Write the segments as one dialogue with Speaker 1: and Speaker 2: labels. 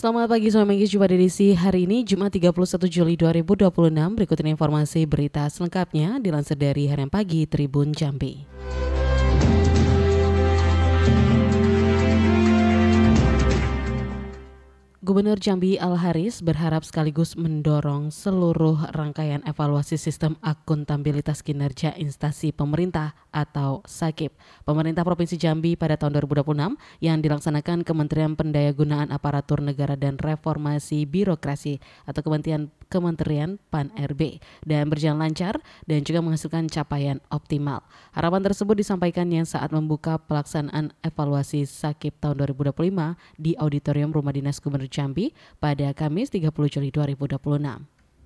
Speaker 1: Selamat pagi Sobat Manggis, jumpa di edisi hari ini Jumat 31 Juli 2026. Berikut ini informasi berita selengkapnya dilansir dari Harian Pagi Tribun Jambi. Gubernur Jambi Al-Haris berharap sekaligus mendorong seluruh rangkaian evaluasi sistem akuntabilitas kinerja instansi pemerintah atau SAKIP pemerintah Provinsi Jambi pada tahun 2026 yang dilaksanakan Kementerian Pendayagunaan Aparatur Negara dan Reformasi Birokrasi atau Kementerian PAN-RB dan berjalan lancar dan juga menghasilkan capaian optimal. Harapan tersebut disampaikannya saat membuka pelaksanaan evaluasi SAKIP tahun 2025 di Auditorium Rumah Dinas Gubernur Jambi pada Kamis 30 Juli 2026.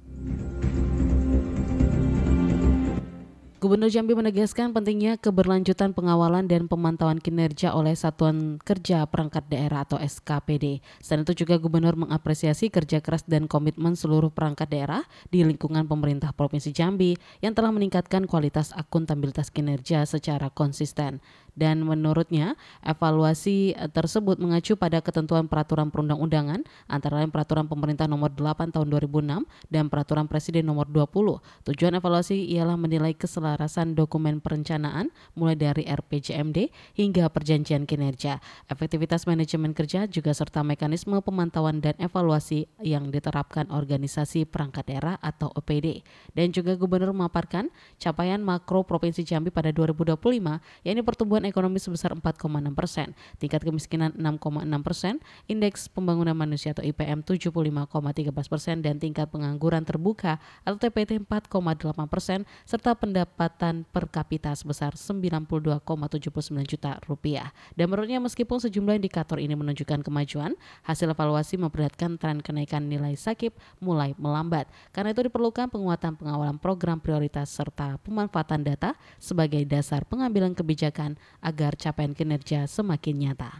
Speaker 1: Gubernur Jambi menegaskan pentingnya keberlanjutan pengawalan dan pemantauan kinerja oleh Satuan Kerja Perangkat Daerah atau SKPD. Selain itu juga Gubernur mengapresiasi kerja keras dan komitmen seluruh perangkat daerah di lingkungan pemerintah Provinsi Jambi yang telah meningkatkan kualitas akuntabilitas kinerja secara konsisten. Dan menurutnya, evaluasi tersebut mengacu pada ketentuan peraturan perundang-undangan antara lain Peraturan Pemerintah Nomor 8 Tahun 2006 dan Peraturan Presiden Nomor 20. Tujuan evaluasi ialah menilai keselarasan dokumen perencanaan mulai dari RPJMD hingga perjanjian kinerja, efektivitas manajemen kerja juga serta mekanisme pemantauan dan evaluasi yang diterapkan organisasi perangkat daerah atau OPD. Dan juga Gubernur memaparkan capaian makro Provinsi Jambi pada 2025 yakni pertumbuhan ekonomi sebesar 4,6%, tingkat kemiskinan 6,6%, indeks pembangunan manusia atau IPM 75,13% dan tingkat pengangguran terbuka atau TPT 4,8% serta pendapatan per kapita sebesar 92,79 juta rupiah. Dan menurutnya meskipun sejumlah indikator ini menunjukkan kemajuan, hasil evaluasi memperlihatkan tren kenaikan nilai SAKIP mulai melambat. Karena itu diperlukan penguatan pengawalan program prioritas serta pemanfaatan data sebagai dasar pengambilan kebijakan agar capaian kinerja semakin nyata.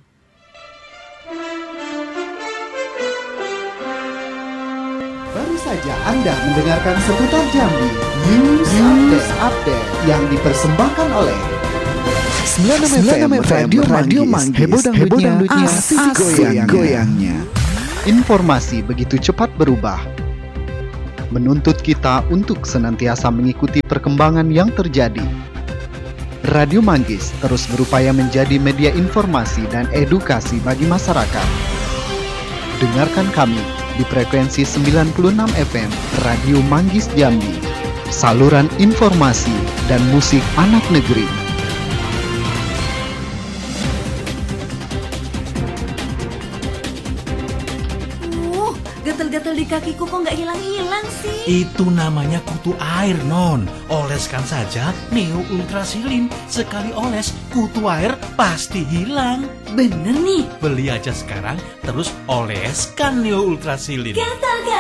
Speaker 2: Baru saja Anda mendengarkan seputar Jambi News Update yang dipersembahkan oleh 96 FM Radio Manggis. Heboh dangdutnya, asik goyang-goyangnya.
Speaker 3: Informasi begitu cepat berubah, menuntut kita untuk senantiasa mengikuti perkembangan yang terjadi. Radio Manggis terus berupaya menjadi media informasi dan edukasi bagi masyarakat. Dengarkan kami di frekuensi 96 FM Radio Manggis Jambi, saluran informasi dan musik anak negeri.
Speaker 4: Gatal-gatal di kakiku kok nggak hilang-hilang sih?
Speaker 5: Itu namanya kutu air, Non. Oleskan saja Neo Ultrasilin. Sekali oles, kutu air pasti hilang.
Speaker 4: Bener nih.
Speaker 5: Beli aja sekarang, terus oleskan Neo Ultrasilin.
Speaker 4: Gatal